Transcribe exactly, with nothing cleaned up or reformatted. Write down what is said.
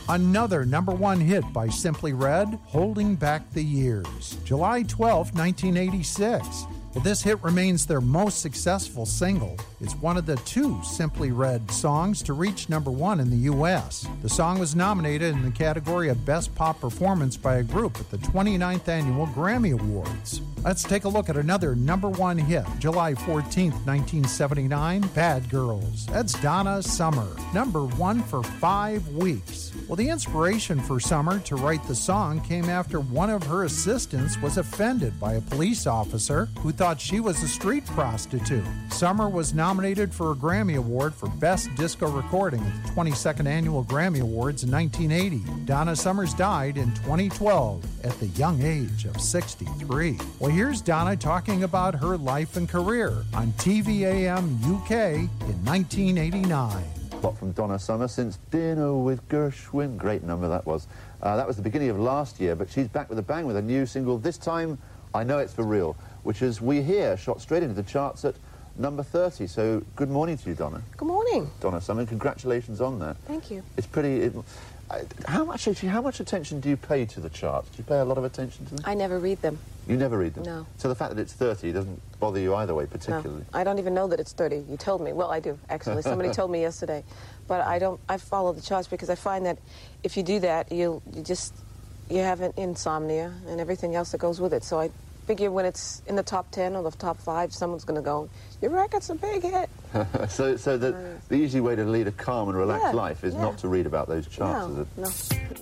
Another number one hit by Simply Red, Holding Back the Years. July twelfth, nineteen eighty-six. Well, this hit remains their most successful single. It's one of the two Simply Red songs to reach number one in the U S. The song was nominated in the category of Best Pop Performance by a Group at the twenty-ninth Annual Grammy Awards. Let's take a look at another number one hit. July fourteenth, nineteen seventy-nine, Bad Girls. That's Donna Summer, number one for five weeks. Well, the inspiration for Summer to write the song came after one of her assistants was offended by a police officer who thought she was a street prostitute. Summer was nominated for a Grammy Award for Best Disco Recording at the twenty-second Annual Grammy Awards in nineteen eighty. Donna Summers died in twenty twelve at the young age of sixty-three. Well, here's Donna talking about her life and career on T V A M U K in nineteen eighty-nine. What from Donna Summer, Since Dinner with Gershwin. Great number that was. Uh, that was the beginning of last year, but she's back with a bang with a new single. This time, I Know It's For Real, which is We Hear, shot straight into the charts at number thirty. So good morning to you, Donna. Good morning. Donna Summer, congratulations on that. Thank you. It's pretty... It, uh, how much actually, how much attention do you pay to the charts? Do you pay a lot of attention to them? I never read them. You never read them? No. So the fact that it's thirty doesn't bother you either way, particularly? No. I don't even know that it's thirty. You told me. Well, I do, actually. Somebody told me yesterday. But I don't... I follow the charts because I find that if you do that, you'll, you just... You have an insomnia and everything else that goes with it. So I figure when it's in the top ten or the top five, someone's going to go, your record's a big hit. so so the, the easy way to lead a calm and relaxed Yeah, life is yeah. not to read about those charts, No, is it? no.